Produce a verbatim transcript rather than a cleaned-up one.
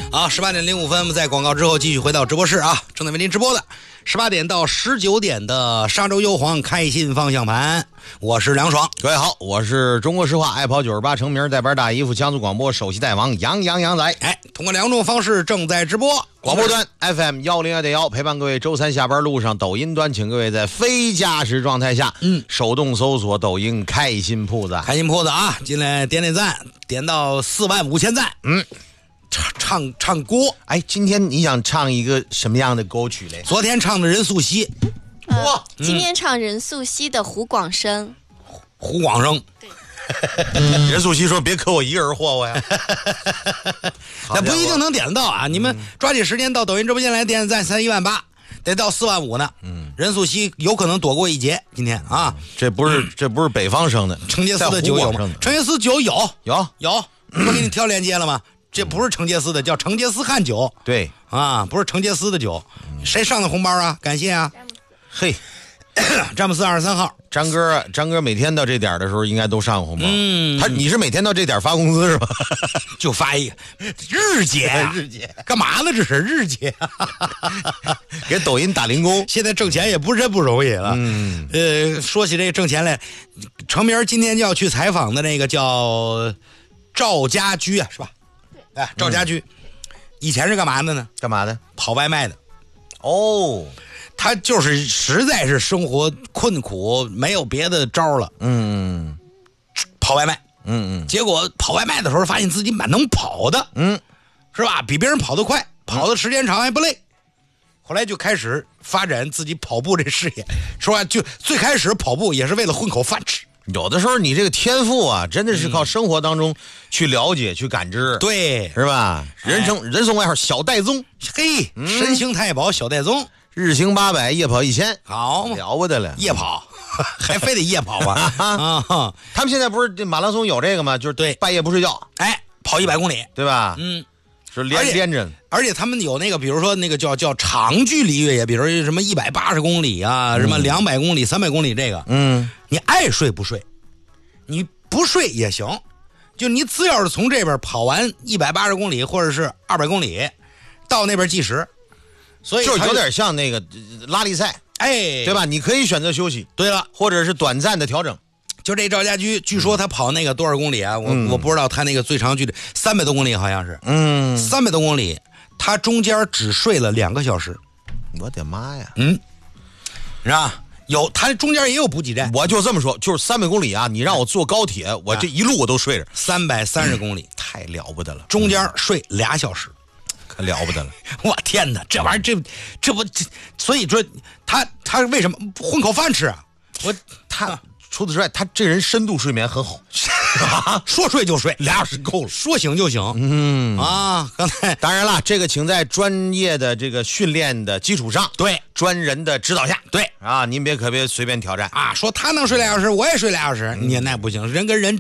好，十八点零五分，我们在广告之后继续回到直播室啊，正在为您直播的十八点到十九点的沙洲优皇开心方向盘，我是梁爽。 各位好，我是中国石化爱跑九十八成名带班大姨夫江苏广播首席大王杨洋杨仔。 哎，通过两种方式正在直播， 广播端 F M 幺零二点幺陪伴各位周三下班路上，抖音端请各位在非驾驶状态下，嗯，手动搜索抖音开心铺子， 开心铺子啊，进来点点赞，点到四万五千赞，嗯。唱唱唱歌， 哎，今天你想唱一个什么样的歌曲嘞？ 昨天唱的任素汐， 呃、哇，今天唱任素汐的胡广生， 胡广生， 对， 任素汐说别可我一个人霍霍呀， 那不一定能点得到啊！你们抓紧时间到抖音直播间来点赞，三一万八，得到四万五呢。嗯，任素汐有可能躲过一劫，今天啊， 这不是、嗯、这不是北方生的， 成杰思的酒有吗？成杰思酒有有有，不给你挑链接了吗？这不是成杰思的，叫成杰思汗酒。 对啊，不是成杰思的酒。谁上的红包啊？感谢啊！ 嘿， 詹姆斯二十三号， 张哥，张哥每天到这点的时候应该都上红包。嗯，他你是每天到这点发工资是吧？ 就发一个日结、啊， 日结， 干嘛呢？这是日结， 给抖音打零工。 现在挣钱也不是不容易了。嗯，呃，说起这个挣钱来，成名今天就要去采访的那个叫赵家驹啊，是吧？哎，赵家驹、嗯、以前是干嘛的呢？ 干嘛的？ 跑外卖的。 哦， 他就是实在是生活困苦，没有别的招了。嗯，跑外卖。嗯嗯。结果跑外卖的时候，发现自己蛮能跑的。嗯，是吧？比别人跑得快，跑的时间长还不累。后来就开始发展自己跑步这事业，说吧，就最开始跑步也是为了混口饭吃。 有的时候你这个天赋啊，真的是靠生活当中去了解、嗯、去感知， 对， 是吧？人称、哎、人送外号小戴宗， 嘿，嗯、神行太保小戴宗， 日行八百，夜跑一千， 好了不得了， 夜跑还非得夜跑吧？啊， 他们现在不是马拉松有这个吗？就是对，半夜不睡觉， 哎，跑一百公里， 对吧？ 嗯。 是连连着， 而且他们有那个，比如说那个叫叫长距离越野，比如说什么一百八十公里啊，嗯、什么两百公里、三百公里，这个，嗯，你爱睡不睡，你不睡也行，就你只要是从这边跑完一百八十公里或者是二百公里，到那边计时，所以就有点像那个拉力赛， 哎， 对吧？你可以选择休息， 对了， 或者是短暂的调整。 就这赵家驹，据说他跑那个多少公里啊？我、嗯、我不知道他那个最长距离三百多公里，好像是，嗯，三百多公里，他中间只睡了两个小时。 我的妈呀！ 嗯，是吧？有他中间也有补给站。 我就这么说，就是三百公里啊！你让我坐高铁，我这一路我都睡着。 三百三十公里、嗯， 太了不得了！ 中间睡俩小时， 可了不得了！ 我天哪，这玩意儿这这不这，所以说他他为什么混口饭吃啊？我他。除此之外，他这人深度睡眠很好， 说睡就睡， 俩小时够了， 说醒就醒。嗯啊，刚才当然了，这个请在专业的这个训练的基础上， 对专人的指导下， 对啊，您别可别随便挑战啊。说他能睡俩小时，我也睡俩小时，嗯、你那不行，人跟人。